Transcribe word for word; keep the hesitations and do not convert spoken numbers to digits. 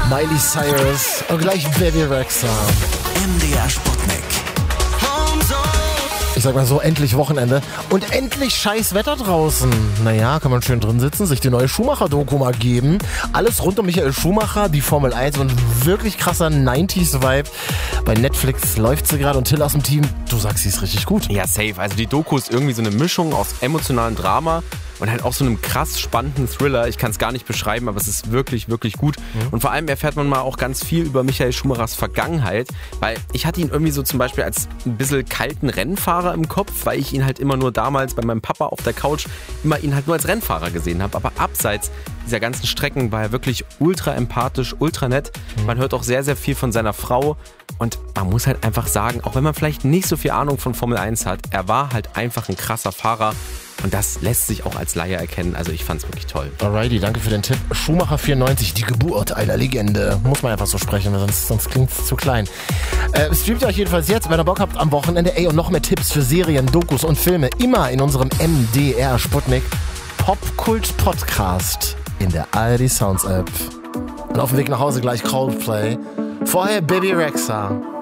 Miley Cyrus und gleich Baby Rexha. M D R Sputnik. Ich sag mal so, endlich Wochenende und endlich scheiß Wetter draußen. Naja, kann man schön drin sitzen, sich die neue Schumacher-Doku mal geben. Alles rund um Michael Schumacher, die Formel eins und wirklich krasser neunziger-Vibe. Bei Netflix läuft sie gerade und Till aus dem Team, du sagst, sie ist richtig gut. Ja, safe. Also die Doku ist irgendwie so eine Mischung aus emotionalem Drama und halt auch so einem krass spannenden Thriller. Ich kann es gar nicht beschreiben, aber es ist wirklich, wirklich gut. Mhm. Und vor allem erfährt man mal auch ganz viel über Michael Schumachers Vergangenheit, weil ich hatte ihn irgendwie so zum Beispiel als ein bisschen kalten Rennfahrer im Kopf, weil ich ihn halt immer nur damals bei meinem Papa auf der Couch immer ihn halt nur als Rennfahrer gesehen habe. Aber abseits dieser ganzen Strecken war er wirklich ultra empathisch, ultra nett. Mhm. Man hört auch sehr, sehr viel von seiner Frau. Und man muss halt einfach sagen, auch wenn man vielleicht nicht so viel Ahnung von Formel eins hat, er war halt einfach ein krasser Fahrer. Und das lässt sich auch als Laie erkennen. Also ich fand's wirklich toll. Alrighty, danke für den Tipp. Schumacher vierundneunzig, die Geburt einer Legende. Muss man einfach so sprechen, sonst, sonst klingt's zu klein. Äh, streamt euch jedenfalls jetzt, wenn ihr Bock habt, am Wochenende. Ey, und noch mehr Tipps für Serien, Dokus und Filme. Immer in unserem M D R Sputnik Popkult Podcast in der A R D Sounds App. Und auf dem Weg nach Hause gleich Coldplay. Vorher Baby Rexha.